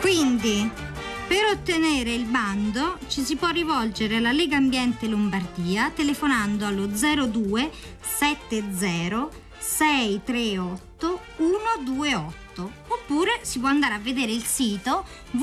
Quindi, per ottenere il bando ci si può rivolgere alla Lega Ambiente Lombardia telefonando allo 02 70 638 128, oppure si può andare a vedere il sito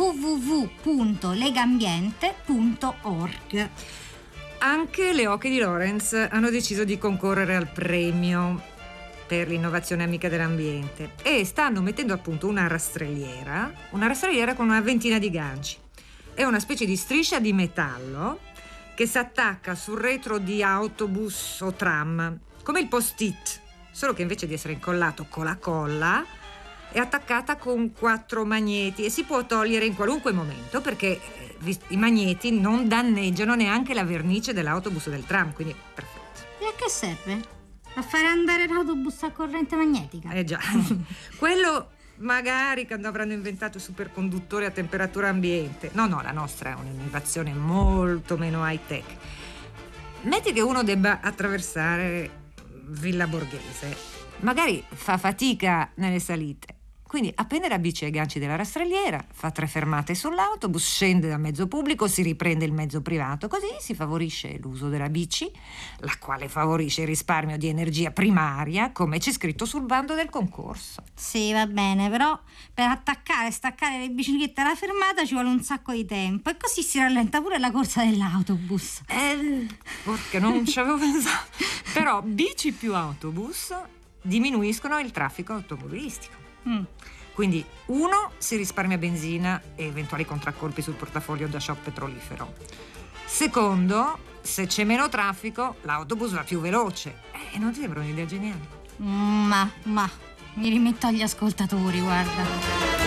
www.legambiente.org. Anche le Oche di Lorenz hanno deciso di concorrere al premio per l'innovazione amica dell'ambiente e stanno mettendo a punto una rastrelliera con una ventina di ganci. È una specie di striscia di metallo che si attacca sul retro di autobus o tram, come il post-it, solo che invece di essere incollato con la colla è attaccata con 4 magneti e si può togliere in qualunque momento, perché i magneti non danneggiano neanche la vernice dell'autobus o del tram, quindi perfetto. E a che serve? A fare andare l'autobus a corrente magnetica? Già, quello magari quando avranno inventato i superconduttori a temperatura ambiente. No, la nostra è un'innovazione molto meno high tech. Metti che uno debba attraversare Villa Borghese, magari fa fatica nelle salite, quindi appende la bici ai ganci della rastrelliera, fa 3 fermate sull'autobus, scende dal mezzo pubblico, si riprende il mezzo privato, così si favorisce l'uso della bici, la quale favorisce il risparmio di energia primaria, come c'è scritto sul bando del concorso. Sì, va bene, però per attaccare e staccare le biciclette alla fermata ci vuole un sacco di tempo e così si rallenta pure la corsa dell'autobus. Perché non ci avevo pensato. Però bici più autobus diminuiscono il traffico automobilistico. Quindi 1, si risparmia benzina e eventuali contraccolpi sul portafoglio da shock petrolifero. 2, se c'è meno traffico l'autobus va più veloce. E non ti sembra un'idea geniale? Ma mi rimetto agli ascoltatori, guarda.